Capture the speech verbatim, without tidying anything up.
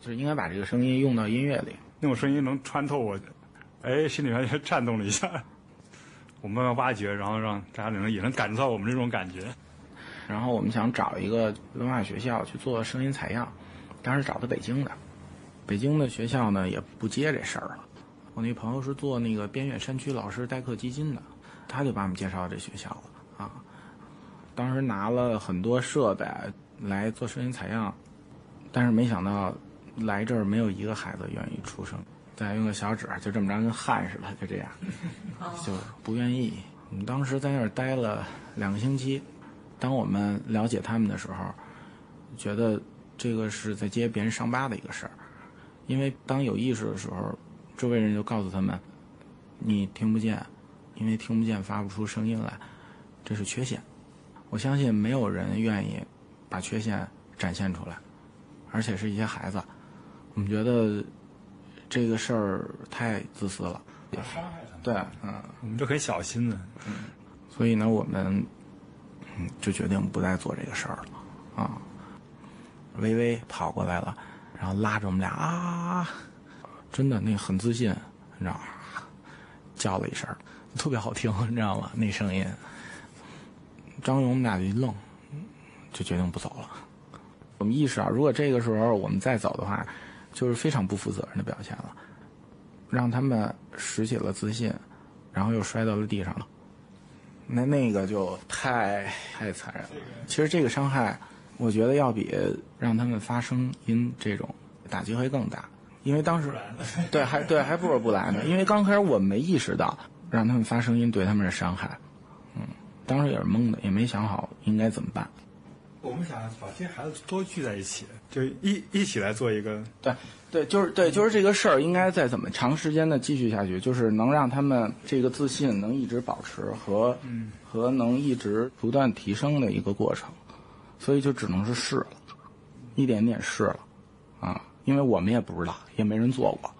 就是应该把这个声音用到音乐里， 那种声音能穿透我，哎，心里面就颤动了一下。我们慢慢挖掘，然后让大家能也能感受到我们这种感觉。 然后我们想找一个文化学校去做声音采样，当时找的北京的，北京的学校呢也不接这事儿了。我那朋友是做那个边远山区老师代课基金的，他就把我们介绍到这学校了啊。当时拿了很多设备来做声音采样，但是没想到来这儿没有一个孩子愿意出声。再用个小纸就这么着跟焊似的，就这样，就不愿意。我们当时在那儿待了两个星期，当我们了解他们的时候，觉得这个是在揭别人伤疤的一个事儿。因为当有意识的时候，周围人就告诉他们，你听不见，因为听不见发不出声音来，这是缺陷。我相信没有人愿意把缺陷展现出来，而且是一些孩子。我们觉得这个事儿太自私了， 伤害他们。 对，嗯， 我们就很小心的。 嗯，所以呢，我们嗯就决定不再做这个事儿了啊。微微跑过来了，然后拉着我们俩啊，真的那个很自信，你知道吗？叫了一声，特别好听，你知道吗？那声音。张勇我们俩就一愣，就决定不走了。我们意识到，如果这个时候我们再走的话，就是非常不负责任的表现了，让他们拾起了自信，然后又摔到了地上了。那那个就太太残忍了。其实这个伤害，我觉得要比让他们发声音这种打击会更大，因为当时对还对还不如不来呢。因为刚开始我们没意识到让他们发声音对他们是伤害，嗯，当时也是懵的，也没想好应该怎么办。 我们想把这些孩子多聚在一起，就一一起来做一个对对，就是对，就是这个事儿应该再怎么长时间的继续下去，就是能让他们这个自信能一直保持和嗯和能一直不断提升的一个过程，所以就只能是试了，一点点试了啊，因为我们也不知道，也没人做过。